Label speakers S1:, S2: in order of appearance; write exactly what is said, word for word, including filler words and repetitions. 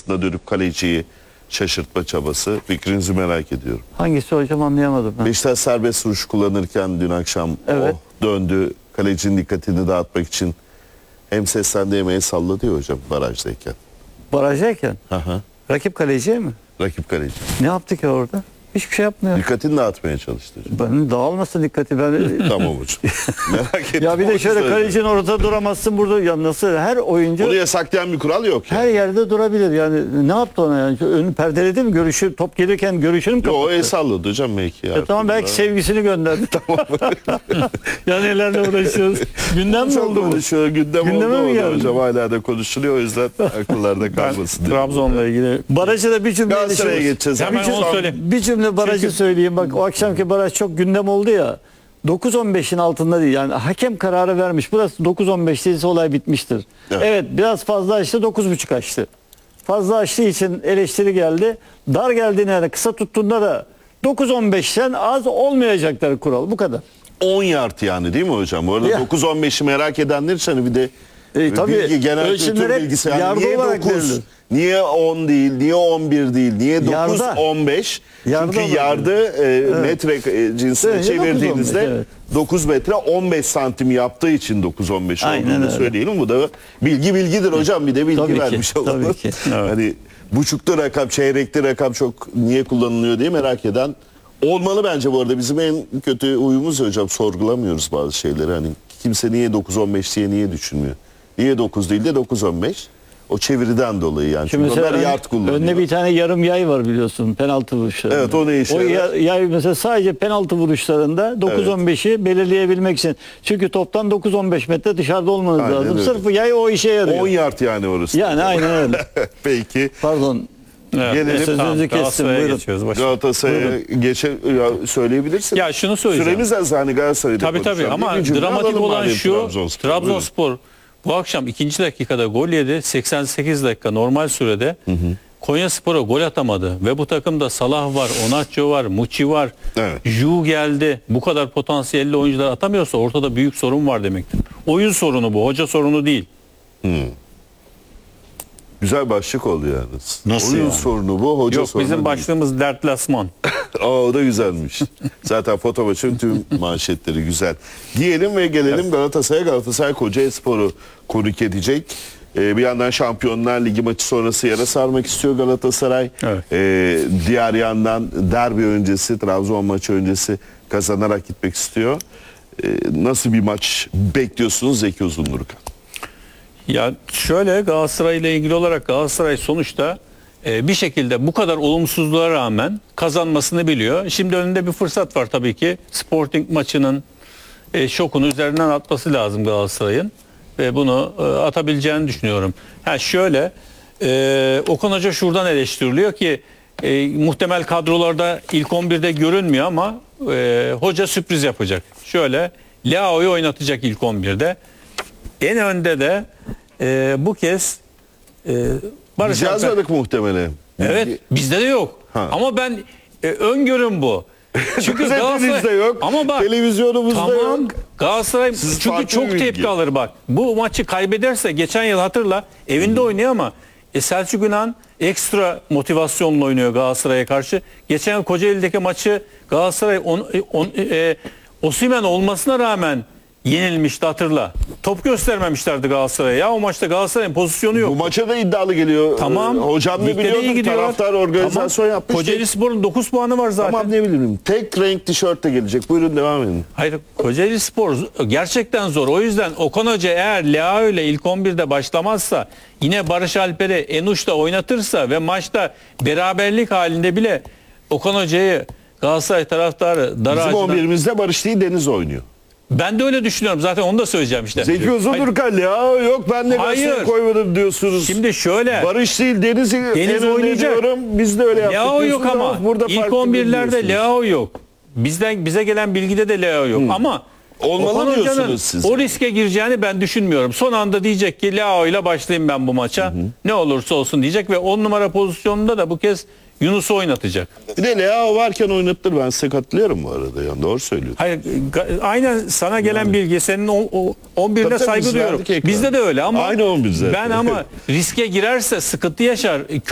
S1: sonrasında dönüp kaleciyi şaşırtma çabası. Fikrinizi merak ediyorum.
S2: Hangisi hocam, anlayamadım ben.
S1: Beşiktaş serbest vuruş kullanırken dün akşam
S2: Evet.
S1: o döndü. Kalecinin dikkatini dağıtmak için hem seslendi hem el salladı ya hocam barajdayken.
S2: Barajdayken
S1: Aha.
S2: rakip kaleciye mi?
S1: Rakip kaleci.
S2: Ne yaptı ki orada? Hiçbir şey yapmıyor.
S1: Dikkatini dağıtmaya çalıştı hocam.
S2: Ben dağılmasın dikkati. Ben
S1: Tamam hocam. Merak ettim.
S2: ya bir de
S1: Onu
S2: şöyle
S1: söyledim.
S2: kalecinin ortada duramazsın burada. Ya nasıl, her oyuncu
S1: Onu yasaklayan bir kural yok ya.
S2: her yerde durabilir. Yani ne yaptı ona yani? Önünü perdeledi mi? Görüşü, top gelirken görüşünü mü
S1: Yo,
S2: kapattı?
S1: o el salladı hocam belki.
S2: E tamam, belki sevgisini gönderdi. Tamam. Ya nelerle uğraşıyoruz. Gündem mi
S1: Çok
S2: oldu bu?
S1: konuşuyor. Gündem
S2: Gündeme
S1: oldu
S2: mi
S1: mu
S2: geldi?
S1: hocam? Hala da konuşuluyor. O yüzden akıllarda kalmasın. diye.
S2: Trabzon'la ilgili. Barajı da bir cümleyle
S1: Galatasaray'a
S2: şey-
S1: geçeceğiz.
S3: Hemen
S1: Abi.
S3: onu söyleyeyim.
S2: Bir cümle barajı
S3: Çünkü-
S2: söyleyeyim. Bak, o akşamki baraj çok gündem oldu ya. dokuz on beşin altında değil. Yani hakem kararı vermiş. Burası dokuz on beş değilse olay bitmiştir.
S1: Evet.
S2: Evet, biraz fazla açtı, dokuz buçuk açtı. Fazla açtığı için eleştiri geldi. Dar geldiğine, yani kısa tuttuğunda da dokuz on beşten az olmayacakları kural. Bu kadar.
S1: on yard yani değil mi hocam? Bu arada
S2: Ya.
S1: dokuz on beşi merak edenler için hani bir de
S2: E, tabii,
S1: bilgi, genel
S2: ölçümler
S1: kültür
S2: hep
S1: bilgisi. Yani
S2: yargı
S1: niye
S2: olarak
S1: dokuz,
S2: verilir.
S1: niye on değil, niye on bir değil, niye dokuz
S2: Yarda.
S1: on beş?
S2: Yarda
S1: Çünkü
S2: olarak
S1: yardı e, metre e, cinsine
S2: Evet, ya dokuz on beş,
S1: çevirdiğinizde
S2: evet.
S1: dokuz metre on beş santim yaptığı için dokuz on beş
S2: Aynen
S1: olduğunu
S2: öyle.
S1: söyleyelim. Bu da bilgi bilgidir hocam, bir de bilgi
S2: Tabii ki,
S1: vermiş olalım.
S2: tabii ki.
S3: Evet.
S1: Hani buçuklu rakam, çeyrekli rakam çok niye kullanılıyor diye merak eden olmalı bence bu arada. Bizim en kötü huyumuz ya hocam, sorgulamıyoruz bazı şeyleri. Hani kimse niye dokuz on beş diye niye düşünmüyor? Niye dokuz değil de dokuz on beş? O çeviriden dolayı yani.
S2: Şimdi
S1: Çünkü
S2: mesela
S1: onlar
S2: ön-
S1: yard kullanıyor.
S2: önüne bir tane yarım yay var biliyorsun, penaltı vuruşlarında.
S1: Evet, o ne işe
S2: O
S1: yarar?
S2: ya- yay mesela sadece penaltı vuruşlarında dokuz on beşi belirleyebilmek için. Çünkü toptan dokuz on beş metre dışarıda olmanız
S1: Aynen
S2: lazım.
S1: öyle.
S2: Sırf yay o işe yarıyor.
S1: on yard yani orası.
S2: Yani aynen öyle.
S1: Peki.
S2: Pardon.
S3: Evet,
S1: Gelelim.
S2: Sözünüzü
S3: tamam,
S2: kestim,
S3: Galatasaray'a
S2: buyurun.
S3: geçiyoruz. Başka.
S1: Galatasaray'a geçe ya söyleyebilirsin.
S3: Ya şunu söyleyeceğim.
S1: Süremiz az, hani Galatasaray'da
S3: Tabii tabii,
S1: konuşalım.
S3: ama
S1: Bir cümle
S3: dramatik
S1: alalım
S3: olan
S1: madem
S3: şu:
S1: Trabzonspor.
S3: Trabzonspor bu akşam ikinci dakikada gol yedi. seksen sekiz dakika normal sürede. Konyaspor'a gol atamadı ve bu takımda Salah var, Onaço var, Muçi var.
S1: Evet.
S3: Ju geldi. Bu kadar potansiyelli oyuncular atamıyorsa ortada büyük sorun var demektir. Oyun sorunu bu, hoca sorunu değil.
S1: Güzel başlık oldu yalnız.
S2: Nasıl
S1: Oyun
S2: yani?
S1: sorunu bu, hoca
S3: Yok,
S1: sorunu
S3: bizim
S1: değil.
S3: başlığımız dertlasman.
S1: Aa, o da güzelmiş. Zaten foto maçın tüm manşetleri güzel. Diyelim ve gelelim Galatasaray'a. Galatasaray Kocaelispor'u konuk edecek. Ee, bir yandan Şampiyonlar Ligi maçı sonrası yara sarmak istiyor Galatasaray.
S3: Evet.
S1: Ee, diğer yandan derbi öncesi, Trabzon maçı öncesi kazanarak gitmek istiyor. Ee, nasıl bir maç bekliyorsunuz Zeki Uzundurkan?
S3: Ya şöyle, Galatasaray ile ilgili olarak Galatasaray sonuçta e, bir şekilde bu kadar olumsuzluğa rağmen kazanmasını biliyor. Şimdi önünde bir fırsat var tabii ki. Sporting maçının e, şokunu üzerinden atması lazım Galatasaray'ın ve bunu e, atabileceğini düşünüyorum. Ha şöyle, e, Okan Hoca şuradan eleştiriliyor ki e, muhtemel kadrolarda ilk on birde görünmüyor ama e, hoca sürpriz yapacak. Şöyle, Leao'yu oynatacak ilk on birde. En önde de e, bu kez e, Barış
S1: Biz
S3: Alper.
S1: yazmadık muhtemelen.
S3: Evet, bizde de yok.
S1: Ha.
S3: Ama ben e, öngörüm bu. Çünkü
S1: Hepimizde yok.
S3: Ama bak,
S1: Televizyonumuzda
S3: tamam,
S1: yok.
S3: Galatasaray
S1: Siz
S3: çünkü
S1: farklı
S3: çok
S1: bir
S3: tepki
S1: bilgi.
S3: alır bak. Bu maçı kaybederse geçen yıl hatırla evinde oynuyor ama e, Selçuk Yunan ekstra motivasyonla oynuyor Galatasaray'a karşı. Geçen yıl Kocaeli'deki maçı Galatasaray on, on, e, Osimhen olmasına rağmen yenilmişti, hatırla. Top göstermemişlerdi Galatasaray'a. Ya o maçta Galatasaray'ın pozisyonu yok.
S1: Bu maça da iddialı geliyor.
S3: Tamam.
S1: Ee, hocam ne
S3: Ligde de iyi
S1: biliyordur,
S3: gidiyorlar.
S1: taraftar organizasyon
S3: Tamam.
S1: yapmış.
S3: Kocaelispor'un dokuz puanı var zaten.
S1: Tamam, ne bileyim. Tek renk tişört de gelecek. Buyurun devam edin.
S3: Hayır, Kocaelispor gerçekten zor. O yüzden Okan Hoca eğer Leao ile ilk on birde başlamazsa, yine Barış Alper'i Enuş'ta oynatırsa ve maçta beraberlik halinde bile Okan Hoca'yı Galatasaray taraftarı dar
S1: Bizim
S3: ağacından...
S1: on birimizde Barış değil, Deniz oynuyor.
S3: Ben de öyle düşünüyorum. Zaten onu da söyleyeceğim işte.
S1: Zeki
S3: Hayır,
S1: Uzundurkan ya yok ben de
S3: Hayır.
S1: Galatasaray'a koymadım diyorsunuz.
S3: Şimdi şöyle.
S1: Barış değil, Deniz'i
S3: Deniz
S1: en önde
S3: oynayacak.
S1: diyorum. Biz de öyle yaptık.
S3: Leao yok
S1: diyorsunuz
S3: ama
S1: burada
S3: ilk
S1: farklı
S3: on birlerde
S1: diyorsunuz.
S3: Leao yok. Bizden bize gelen bilgide de Leao yok. Ama
S1: Olmalı
S3: Okan Hoca'nın
S1: diyorsunuz siz.
S3: o riske gireceğini ben düşünmüyorum. Son anda diyecek ki Leao ile başlayayım ben bu maça. Ne olursa olsun diyecek ve on numara pozisyonunda da bu kez Yunus'u oynatacak.
S1: Bir de Leao varken oynatılır. Ben size katılıyorum bu arada. Yani doğru söylüyorsun.
S3: Hayır, ga- aynen sana gelen bilgi, senin o- o- on birine
S1: Tabii tabii,
S3: saygı
S1: biz
S3: duyuyorum.
S1: verdik ekranı.
S3: Bizde de öyle ama
S1: Aynı on bir zaten.
S3: ben ama riske girerse sıkıntı yaşar.